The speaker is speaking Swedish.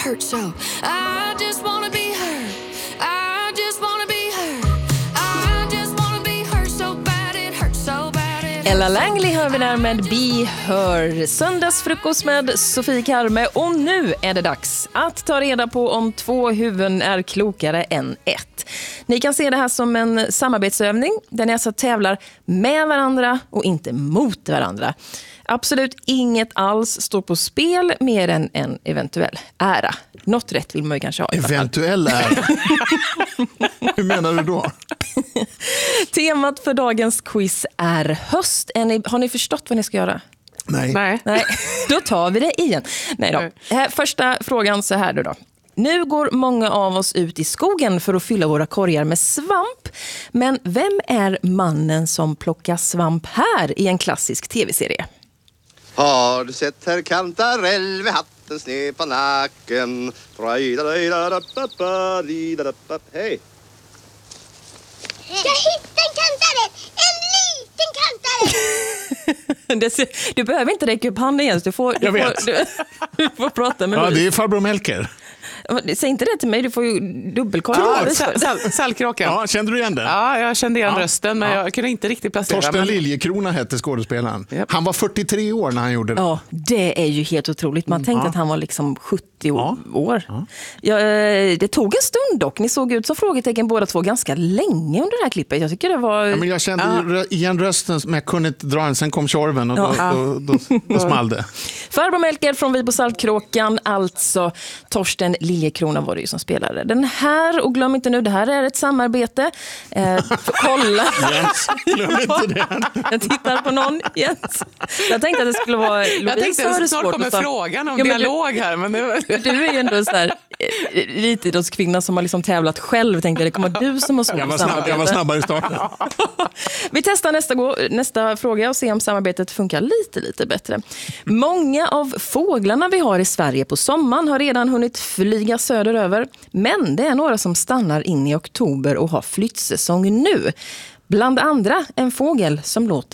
hurt so. I just wanna be heard. I just wanna be heard. I just wanna be heard so bad it hurts so bad. Ella Langley hör vi där med Be Her. Söndagsfrukost med Sofie Karme. Och nu är det dags att ta reda på om 2 huvuden är klokare än 1. Ni kan se det här som en samarbetsövning där ni alltså tävlar med varandra och inte mot varandra. Absolut inget alls står på spel mer än en eventuell ära. Något rätt vill man ju kanske ha. Eventuell ära? Hur menar du då? Temat för dagens quiz är höst. Har ni förstått vad ni ska göra? Nej. Då tar vi det igen. Nej då. Första frågan så här då. Nu går många av oss ut i skogen för att fylla våra korgar med svamp. Men vem är mannen som plockar svamp här i en klassisk tv-serie? Har du sett herr Kantarell med hatten sned på nacken? Hej! Jag hittade en kantarell! En liten kantarell! Du behöver inte räcka upp handen igen. Du får prata med det är farbror Melker. Säg inte det till mig, du får ju dubbelkolla. Sällkråkan. Ja, kände du igen det? Ja, jag kände igen rösten, men jag kunde inte riktigt placera. Torsten Liljekrona hette skådespelaren. Yep. Han var 43 år när han gjorde det. Ja, det är ju helt otroligt. Man tänkte att han var liksom 70 år. Ja, det tog en stund dock. Ni såg ut som frågetecken båda två ganska länge under det här klippet. Jag tycker det var... Ja, men jag kände igen rösten, men jag kunde inte dra den. Sen kom Tjorven och då small det. Farbror Melker från Vibo Saltkråkan, alltså Torsten Liljekrona var det ju som spelade den här. Och glöm inte nu, det här är ett samarbete. Kolla. Jens, glöm inte det. Jag tittar på någon, Jens. Jag tänkte att det skulle vara Lovisa. Jag tänkte att snart kommer frågan om dialog här. Men du är ju ändå så här elitidrottskvinna som har liksom tävlat själv. Tänkte det kommer du som har svårt att samarbeta. Jag var snabbare i starten. Vi testar nästa fråga och ser om samarbetet funkar lite bättre. Många av fåglarna vi har i Sverige på sommaren har redan hunnit flyga söderöver. Men det är några som stannar in i oktober och har flyttsäsong nu. Bland andra en fågel som låter